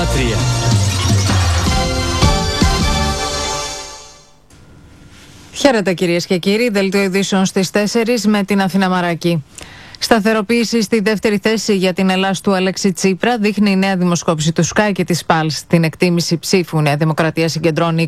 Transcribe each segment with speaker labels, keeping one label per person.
Speaker 1: Χαίρετε κυρίες και κύριοι, δελτίο ειδήσεων στις 4 με την Αθήνα Μαράκη. Σταθεροποίηση στη δεύτερη θέση για την Ελλάδα του Αλέξη Τσίπρα δείχνει η νέα δημοσκόπηση του Sky και της Pulse. Την εκτίμηση ψήφου Νέα Δημοκρατία συγκεντρώνει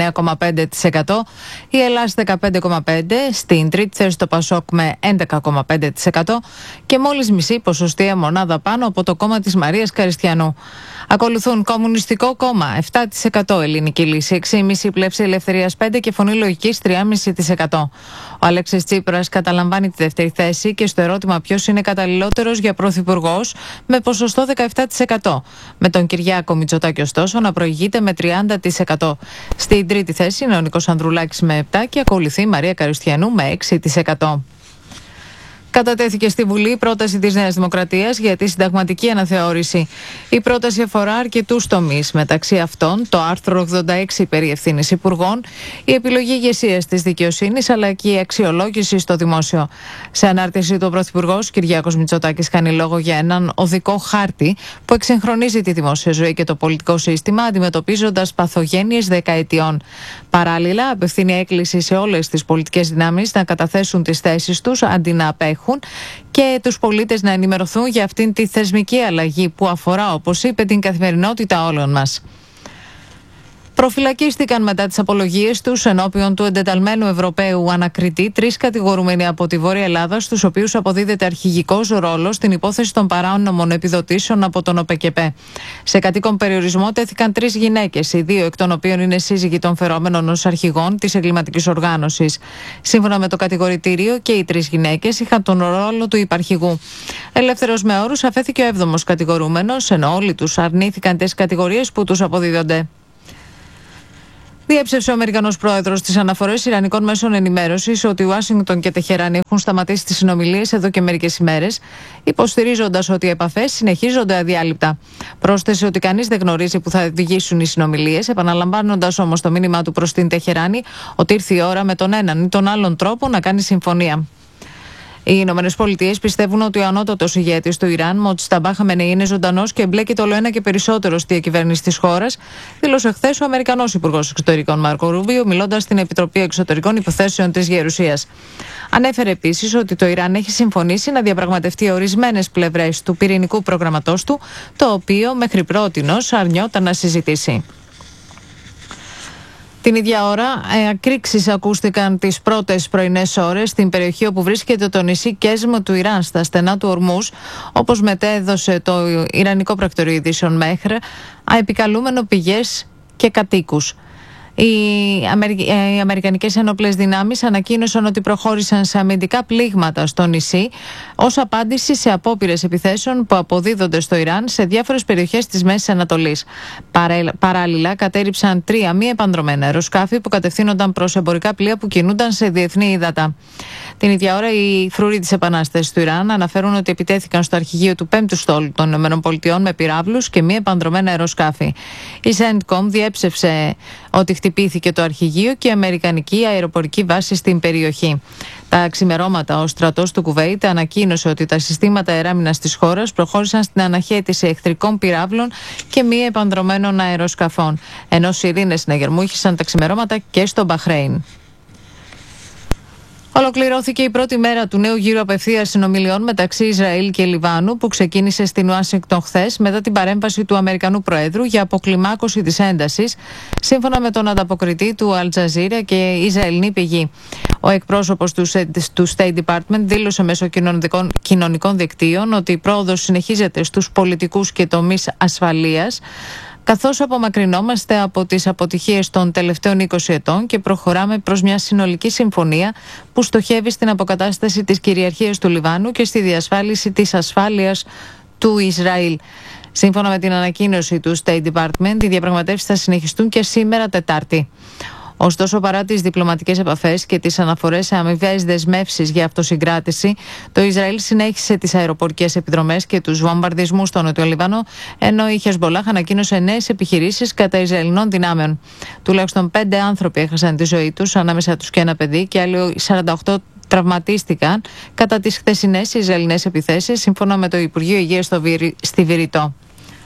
Speaker 1: 29,5%, η Ελλάδα 15,5%, στην τρίτη θέση το Πασόκ με 11,5% και μόλις μισή ποσοστία μονάδα πάνω από το κόμμα της Μαρίας Καριστιανού. Ακολουθούν Κομμουνιστικό Κόμμα 7%, Ελληνική Λύση 6,5%, Πλεύση Ελευθερίας 5% και Φωνή Λογικής 3,5%. Ο Αλέξης Τσίπρας καταλαμβάνει τη δεύτερη θέση και στο ερώτημα ποιος είναι καταλληλότερος για πρωθυπουργός με ποσοστό 17%. Με τον Κυριάκο Μητσοτάκη ωστόσο να προηγείται με 30%. Στην τρίτη θέση είναι ο Νίκος Ανδρουλάκης με 7% και ακολουθεί η Μαρία Καριστιανού με 6%. Κατατέθηκε στη Βουλή η πρόταση της Νέας Δημοκρατίας για τη συνταγματική αναθεώρηση. Η πρόταση αφορά αρκετούς τομείς, μεταξύ αυτών το άρθρο 86 περί ευθύνης υπουργών, η επιλογή ηγεσίας της δικαιοσύνης αλλά και η αξιολόγηση στο δημόσιο. Σε ανάρτηση του Πρωθυπουργός Κυριάκος Μητσοτάκης κάνει λόγο για έναν οδικό χάρτη που εξυγχρονίζει τη δημόσια ζωή και το πολιτικό σύστημα, αντιμετωπίζοντας παθογένειες δεκαετιών. Παράλληλα, απευθύνει έκκληση σε όλες τις πολιτικές δυνάμεις να καταθέσουν τις θέσεις τους αντί να απέχουν και τους πολίτες να ενημερωθούν για αυτήν τη θεσμική αλλαγή που αφορά, όπως είπε, την καθημερινότητα όλων μας. Προφυλακίστηκαν μετά τις απολογίες τους ενώπιον του εντεταλμένου Ευρωπαίου ανακριτή 3 κατηγορούμενοι από τη Βόρεια Ελλάδα, στους οποίους αποδίδεται αρχηγικός ρόλος στην υπόθεση των παράνομων επιδοτήσεων από τον ΟΠΕΚΕΠΕ. Σε κατοίκον περιορισμό τέθηκαν 3 γυναίκες, οι 2 εκ των οποίων είναι σύζυγοι των φερόμενων ως αρχηγών της εγκληματικής οργάνωσης. Σύμφωνα με το κατηγορητήριο, και οι 3 γυναίκες είχαν τον ρόλο του υπαρχηγού. Ελεύθερος με όρους αφέθηκε ο 7ος κατηγορούμενος, ενώ όλοι τους αρνήθηκαν τις κατηγορίες που τους αποδίδονται. Διέψευσε ο Αμερικανός πρόεδρος στις αναφορές Ιρανικών μέσων ενημέρωσης ότι η Ουάσιγκτον και Τεχεράνη έχουν σταματήσει τις συνομιλίες εδώ και μερικές ημέρες, υποστηρίζοντας ότι οι επαφές συνεχίζονται αδιάλειπτα. Πρόσθεσε ότι κανείς δεν γνωρίζει που θα οδηγήσουν οι συνομιλίες, επαναλαμβάνοντας όμως το μήνυμά του προς την Τεχεράνη ότι ήρθε η ώρα με τον έναν ή τον άλλον τρόπο να κάνει συμφωνία. Οι Ηνωμένες Πολιτείες πιστεύουν ότι ο ανώτατος ηγέτης του Ιράν, Μοτζταμπά Χαμενεή, είναι ζωντανός και εμπλέκεται όλο ένα και περισσότερο στη διακυβέρνηση της χώρας, δήλωσε χθες ο Αμερικανός Υπουργός Εξωτερικών Μάρκο Ρούμπιο, μιλώντας στην Επιτροπή Εξωτερικών Υποθέσεων της Γερουσίας. Ανέφερε επίσης ότι το Ιράν έχει συμφωνήσει να διαπραγματευτεί ορισμένες πλευρές του πυρηνικού προγραμματός του, το οποίο μέχρι πρότινος αρνιόταν να συζητήσει. Την ίδια ώρα, εκρήξεις ακούστηκαν τις πρώτες πρωινές ώρες στην περιοχή όπου βρίσκεται το νησί Κέσμ του Ιράν, στα στενά του Ορμούζ, όπως μετέδωσε το Ιρανικό Πρακτορείο Ειδήσεων Μέχρ, επικαλούμενο πηγές και κατοίκους. Οι Αμερικανικές Ενόπλες Δυνάμεις ανακοίνωσαν ότι προχώρησαν σε αμυντικά πλήγματα στο νησί ως απάντηση σε απόπειρες επιθέσεων που αποδίδονται στο Ιράν σε διάφορες περιοχές της Μέσης Ανατολής. Παράλληλα, κατέριψαν 3 μη επανδρομένα αεροσκάφη που κατευθύνονταν προς εμπορικά πλοία που κινούνταν σε διεθνή ύδατα. Την ίδια ώρα, οι φρουροί της Επανάστασης του Ιράν αναφέρουν ότι επιτέθηκαν στο αρχηγείο του 5ου στόλου των ΗΠΑ με πυράβλους και μη επανδρομένα αεροσκάφη. Η CENTCOM διέψευσε ότι χτυπήθηκε το αρχηγείο και η αμερικανική αεροπορική βάση στην περιοχή. Τα ξημερώματα, ο στρατός του Κουβέιτ ανακοίνωσε ότι τα συστήματα αεράμινας της χώρας προχώρησαν στην αναχέτηση εχθρικών πυράβλων και μη επανδρομένων αεροσκαφών, ενώ σιρήνες συναγερμούχησαν τα ξημερώματα και στο Μπαχρέιν. Ολοκληρώθηκε η πρώτη μέρα του νέου γύρου απευθείας συνομιλιών μεταξύ Ισραήλ και Λιβάνου, που ξεκίνησε στην Ουάσιγκτον χθες μετά την παρέμβαση του Αμερικανού Προέδρου για αποκλιμάκωση της έντασης, σύμφωνα με τον ανταποκριτή του Αλ Τζαζίρα και Ισραηλινή πηγή. Ο εκπρόσωπος του State Department δήλωσε μέσω κοινωνικών δικτύων ότι η πρόοδος συνεχίζεται στους πολιτικούς και τομείς ασφαλείας, καθώς απομακρυνόμαστε από τις αποτυχίες των τελευταίων 20 ετών και προχωράμε προς μια συνολική συμφωνία που στοχεύει στην αποκατάσταση της κυριαρχίας του Λιβάνου και στη διασφάλιση της ασφάλειας του Ισραήλ. Σύμφωνα με την ανακοίνωση του State Department, οι διαπραγματεύσεις θα συνεχιστούν και σήμερα Τετάρτη. Ωστόσο, παρά τις διπλωματικές επαφές και τις αναφορές σε αμοιβαίες δεσμεύσεις για αυτοσυγκράτηση, το Ισραήλ συνέχισε τις αεροπορικές επιδρομές και τους βομβαρδισμούς στο Νότιο Λίβανο, ενώ η Χεσμπολάχ ανακοίνωσε νέες επιχειρήσεις κατά Ισραηλινών δυνάμεων. Τουλάχιστον 5 άνθρωποι έχασαν τη ζωή τους, ανάμεσα τους και ένα παιδί, και άλλοι 48 τραυματίστηκαν κατά τις χθεσινές Ισραηλινές επιθέσεις, σύμφωνα με το Υπουργείο Υγείας στη Βηρητό.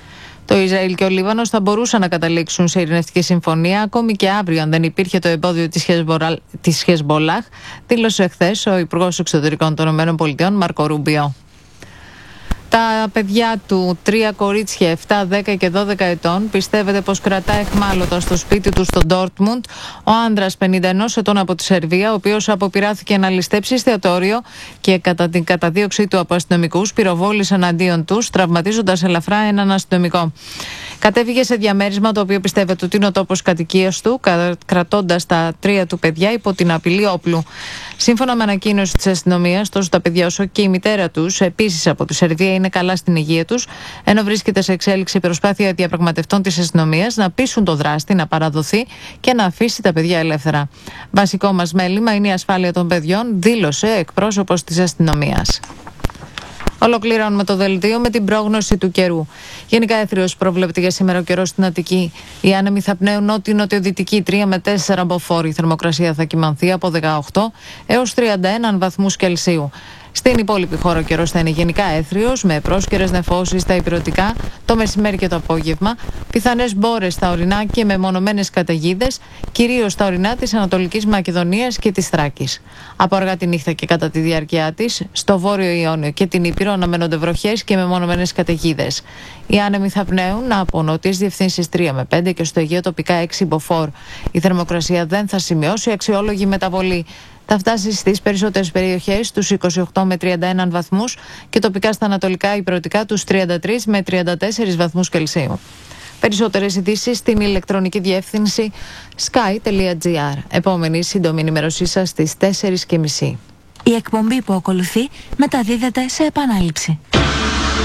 Speaker 1: Το Ισραήλ και ο Λίβανος θα μπορούσαν να καταλήξουν σε ειρηνευτική συμφωνία ακόμη και αύριο, αν δεν υπήρχε το εμπόδιο της Χεσμπολάχ, δήλωσε χθες ο Υπουργός Εξωτερικών των ΗΠΑ, Μάρκο Ρούμπιο. Τα παιδιά του, 3 κορίτσια 7, 10 και 12 ετών, πιστεύετε πως κρατά αιχμάλωτα στο σπίτι του στο Ντόρτμουντ ο άνδρας 51 ετών από τη Σερβία, ο οποίος αποπειράθηκε να ληστέψει εστιατόριο και κατά την καταδίωξή του από αστυνομικούς πυροβόλησε εναντίον τους, τραυματίζοντας ελαφρά έναν αστυνομικό. Κατέφυγε σε διαμέρισμα το οποίο πιστεύετε ότι είναι ο τόπος κατοικίας του, κρατώντας τα 3 του παιδιά υπό την απειλή όπλου. Σύμφωνα με ανακοίνωση της αστυνομίας, τόσο τα παιδιά όσο και η μητέρα τους, επίσης από τη Σερβία, είναι καλά στην υγεία τους, ενώ βρίσκεται σε εξέλιξη η προσπάθεια διαπραγματευτών της αστυνομίας να πείσουν το δράστη να παραδοθεί και να αφήσει τα παιδιά ελεύθερα. Βασικό μας μέλημα είναι η ασφάλεια των παιδιών, δήλωσε εκπρόσωπος της αστυνομίας. Ολοκληρώνουμε το δελτίο με την πρόγνωση του καιρού. Γενικά έθριος προβλέπεται για σήμερα ο καιρός στην Αττική. Οι άνεμοι θα πνέουν νότιο-νοτιοδυτική 3 με 4 μποφόρ. Η θερμοκρασία θα κυμανθεί από 18 έως 31 βαθμούς Κελσίου. Στην υπόλοιπη χώρα ο καιρός θα είναι γενικά έθριος, με πρόσκαιρες νεφώσεις στα ηπειρωτικά το μεσημέρι και το απόγευμα, πιθανές μπόρες στα ορεινά και μεμονωμένες καταιγίδες, κυρίως στα ορεινά της Ανατολικής Μακεδονίας και της Θράκης. Από αργά τη νύχτα και κατά τη διάρκεια της, στο Βόρειο Ιόνιο και την Ήπειρο αναμένονται βροχές και μεμονωμένες καταιγίδες. Οι άνεμοι θα πνέουν από νότιες διευθύνσεις 3 με 5 και στο Αιγαίο τοπικά 6 μποφόρ. Η θερμοκρασία δεν θα σημειώσει αξιόλογη μεταβολή. Θα φτάσει στις περισσότερες περιοχές τους 28 με 31 βαθμούς και τοπικά στα ανατολικά ηπειρωτικά τους 33 με 34 βαθμούς Κελσίου. Περισσότερες ειδήσεις στην ηλεκτρονική διεύθυνση sky.gr. Επόμενη σύντομη ενημέρωσή σας στις 4:30.
Speaker 2: Η εκπομπή που ακολουθεί μεταδίδεται σε επανάληψη.